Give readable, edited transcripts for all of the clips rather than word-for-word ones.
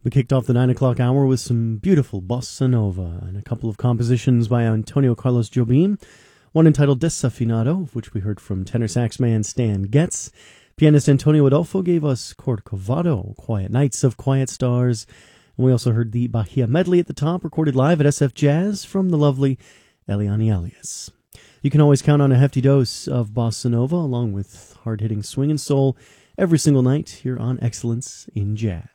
We kicked off the 9 o'clock hour with some beautiful bossa nova and a couple of compositions by Antonio Carlos Jobim, one entitled Desafinado, of which we heard from tenor sax man Stan Getz. Pianist Antonio Adolfo gave us Corcovado, Quiet Nights of Quiet Stars, and we also heard the Bahia medley at the top, recorded live at SF Jazz from the lovely Eliane Elias. You can always count on a hefty dose of bossa nova along with hard-hitting swing and soul every single night here on Excellence in Jazz.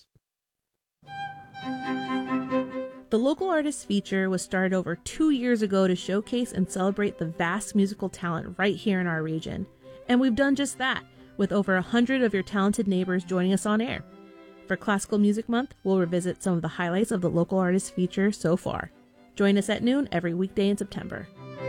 The Local Artists Feature was started over 2 years ago to showcase and celebrate the vast musical talent right here in our region. And we've done just that, with over 100 of your talented neighbors joining us on air. For Classical Music Month, we'll revisit some of the highlights of the Local Artists Feature so far. Join us at noon every weekday in September.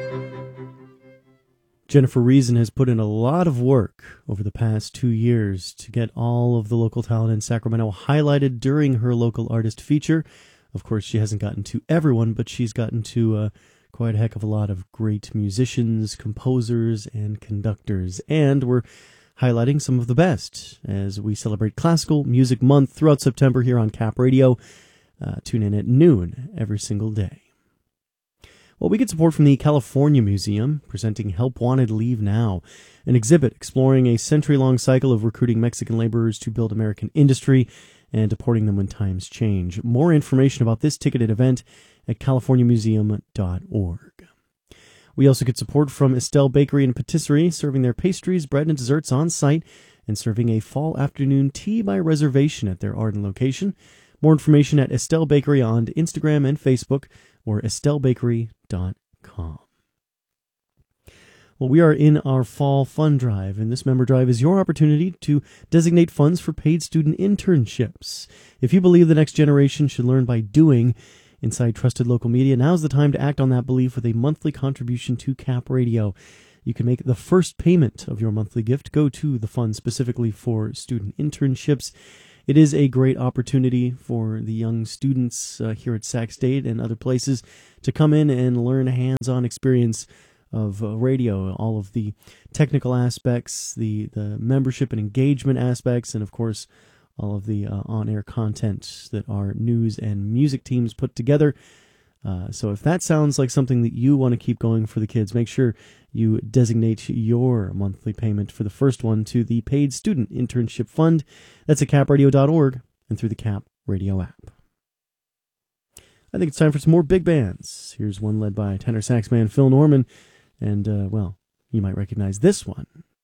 Jennifer Reason has put in a lot of work over the past 2 years to get all of the local talent in Sacramento highlighted during her Local Artist Feature. Of course, she hasn't gotten to everyone, but she's gotten to quite a heck of a lot of great musicians, composers, and conductors. And we're highlighting some of the best as we celebrate Classical Music Month throughout September here on Cap Radio. Tune in at noon every single day. Well, we get support from the California Museum, presenting Help Wanted Leave Now, an exhibit exploring a century-long cycle of recruiting Mexican laborers to build American industry and deporting them when times change. More information about this ticketed event at californiamuseum.org. We also get support from Estelle Bakery and Patisserie, serving their pastries, bread, and desserts on site, and serving a fall afternoon tea by reservation at their Arden location. More information at Estelle Bakery on Instagram and Facebook, or estellebakery.com. Well, we are in our fall fund drive, and this member drive is your opportunity to designate funds for paid student internships. If you believe the next generation should learn by doing inside trusted local media, now's the time to act on that belief with a monthly contribution to Cap Radio. You can make the first payment of your monthly gift go to the fund specifically for student internships. It is a great opportunity for the young students here at Sac State and other places to come in and learn a hands-on experience of radio, all of the technical aspects, the membership and engagement aspects, and of course all of the on-air content that our news and music teams put together. So if that sounds like something that you want to keep going for the kids, make sure you designate your monthly payment for the first one to the Paid Student Internship Fund. That's at capradio.org and through the Cap Radio app. I think it's time for some more big bands. Here's one led by tenor sax man Phil Norman, and, well, you might recognize this one